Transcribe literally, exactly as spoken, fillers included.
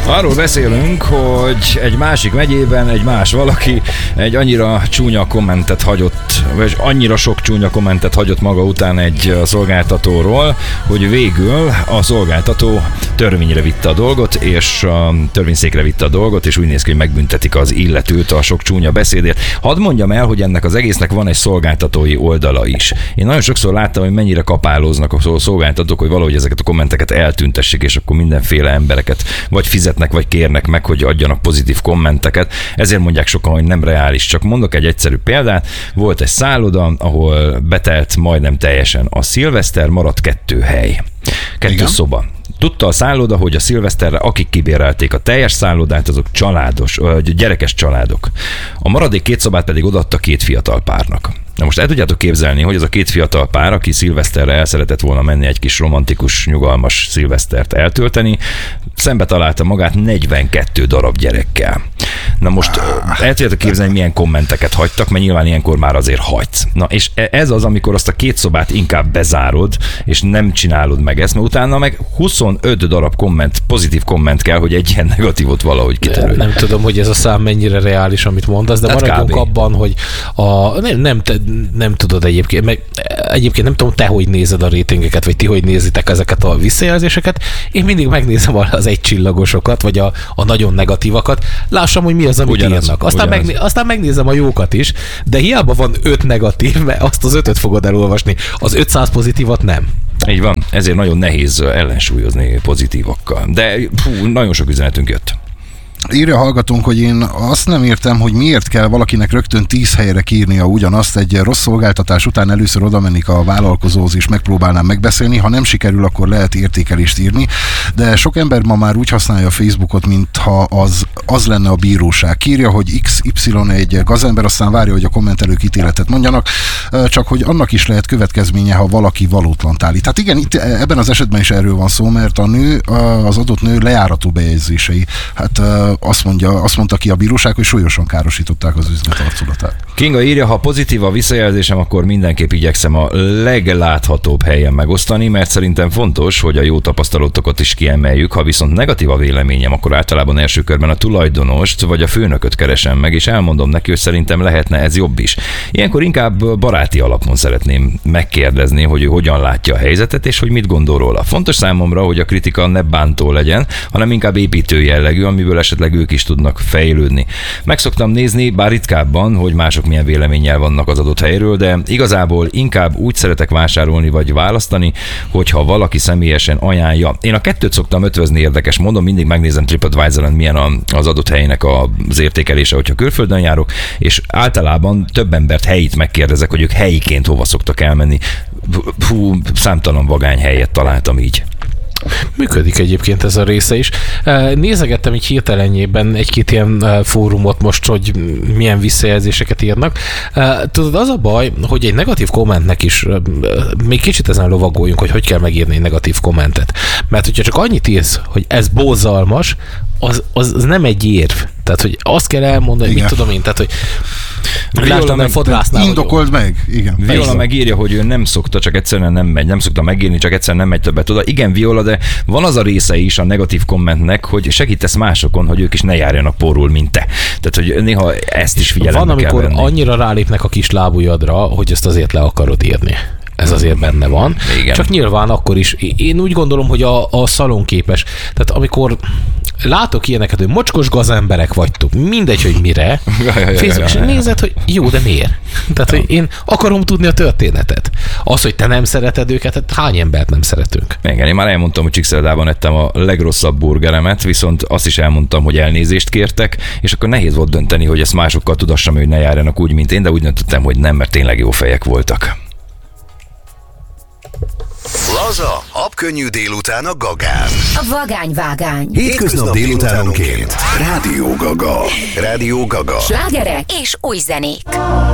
Arról beszélünk, hogy egy másik megyében egy más valaki egy annyira csúnya kommentet hagyott, vagy annyira sok csúnya kommentet hagyott maga után egy szolgáltatóról, hogy végül a szolgáltató törvényre vitte a dolgot, és a törvényszékre vitte a dolgot, és úgy néz ki, hogy megbüntetik az illetőt a sok csúnya beszédért. Hadd mondjam el, hogy ennek az egésznek van egy szolgáltatói oldala is. Én nagyon sokszor láttam, hogy mennyire kapálóznak a szolgáltatók, hogy valahogy ezeket a kommenteket eltüntessék, és akkor mindenféle embereket vagy fizetnek, vagy kérnek meg, hogy adjanak pozitív kommenteket. Ezért mondják sokan, hogy nem reális. Csak mondok egy egyszerű példát. Volt egy szálloda, ahol betelt majdnem teljesen a szilveszter, maradt kettő hely. Kettő Igen. szoba. Tudta a szálloda, hogy a szilveszterre, akik kibérelték a teljes szállodát, azok családos, vagy gyerekes családok. A maradék két szobát pedig odaadta két fiatal párnak. Na most el tudjátok képzelni, hogy ez a két fiatal pár, aki szilveszterre el szeretett volna menni egy kis romantikus, nyugalmas szilvesztert eltölteni, szembe találta magát negyvenkettő darab gyerekkel. Na most el tudjátok képzelni, milyen kommenteket hagytak, mert nyilván ilyenkor már azért hagysz. Na és ez az, amikor azt a két szobát inkább bezárod, és nem csinálod meg ezt, mert utána meg huszonöt darab komment, pozitív komment kell, hogy egy ilyen negatívot valahogy kitörő. Nem tudom, hogy ez a szám mennyire reális, amit mondasz, de hát maradjunk abban, hogy a, nem, nem, te, nem tudod egyébként, meg egyébként nem tudom, te hogy nézed a rétingeket, vagy ti hogy nézitek ezeket a visszajelzéseket. Én mindig megnézem az egycsillagosokat, vagy a, a nagyon negatívakat. Lássam, hogy mi az, amit ugyanaz, írnak. Aztán, megné, aztán megnézem a jókat is, de hiába van öt negatív, mert azt az ötöt fogod elolvasni. Az ötszáz pozitívat nem. Így van, ezért nagyon nehéz ellensúlyozni pozitívakkal. De fú, nagyon sok üzenetünk jött. Írja hallgatunk, hogy én azt nem értem, hogy miért kell valakinek rögtön tíz helyre kírnia ugyanazt, egy rossz szolgáltatás után először oda mennék a vállalkozóhoz és megpróbálnám megbeszélni, ha nem sikerül, akkor lehet értékelést írni, de sok ember ma már úgy használja a Facebookot, mintha az, az lenne a bíróság. Kírja, hogy iksz ipszilon egy gazember, aztán várja, hogy a kommentelők ítéletet mondjanak, csak hogy annak is lehet következménye, ha valaki valótlant állít. Tehát igen, itt ebben az esetben is erről van szó, mert a nő, az adott nő lejárató bejegyzései, hát Azt, mondja, azt mondta ki a bíróság, hogy súlyosan károsították az üzlet arculatát. Kinga írja, ha pozitív a visszajelzésem, akkor mindenképp igyekszem a legláthatóbb helyen megosztani, mert szerintem fontos, hogy a jó tapasztalatokat is kiemeljük. Ha viszont negatív a véleményem, akkor általában első körben a tulajdonost vagy a főnököt keresem meg, és elmondom neki, hogy szerintem lehetne ez jobb is. Ilyenkor inkább baráti alapon szeretném megkérdezni, hogy ő hogyan látja a helyzetet, és hogy mit gondol róla. Fontos számomra, hogy a kritika ne bántó legyen, hanem inkább építő jellegű, amiből esetleg ők is tudnak fejlődni. Meg szoktam nézni, bár ritkábban, hogy mások milyen véleménnyel vannak az adott helyről, de igazából inkább úgy szeretek vásárolni vagy választani, hogyha valaki személyesen ajánlja. Én a kettőt szoktam ötvözni, érdekes mondom, mindig megnézem TripAdvisoron, milyen az adott helynek az értékelése, hogyha külföldön járok, és általában több embert helyit megkérdezek, hogy ők helyiként hova szoktak elmenni. Hú, számtalan vagány helyet találtam így. Működik egyébként ez a része is. Nézegettem így hirtelenjében egy-két ilyen fórumot most, hogy milyen visszajelzéseket írnak. Tudod, az a baj, hogy egy negatív kommentnek is még kicsit ezen lovagoljunk, hogy hogy kell megírni egy negatív kommentet. Mert hogyha csak annyit írsz, hogy ez borzalmas, az, az, az nem egy érv. Tehát, hogy azt kell elmondani, hogy mit tudom én, tehát, hogy Viola meg indokold meg. Igen. Viola megírja, hogy ő nem szokta, csak egyszerűen nem megy. Nem szokta megírni, csak egyszerűen nem megy többet oda. Igen, Viola, de van az a része is a negatív kommentnek, hogy segítesz másokon, hogy ők is ne járjanak porul, mint te. Tehát, hogy néha ezt is figyelembe kell venni. Van, amikor annyira rálépnek a kis lábujjadra, hogy ezt azért le akarod írni. Ez azért benne van. Igen. Csak nyilván akkor is, én úgy gondolom, hogy a, a szalonképes. Tehát amikor látok ilyeneket, hogy mocskos gazemberek vagytok, mindegy, hogy mire, Facebook, és nézed, hogy jó, de miért? Tehát, hogy én akarom tudni a történetet. Az, hogy te nem szereted őket, hát hány embert nem szeretünk? Igen, én már elmondtam, hogy Csíkszeredában ettem a legrosszabb burgeremet, viszont azt is elmondtam, hogy elnézést kértek, és akkor nehéz volt dönteni, hogy ezt másokkal tudassam, hogy ne járjanak úgy, mint én, de úgy döntöttem, hogy nem, mert tényleg jó fejek voltak. Laza, habkönnyű délután a Gagán. A vagányvágány. Hétköznap délutánonként. Rádió Gaga. Rádió Gaga. Slágerek és új zenék.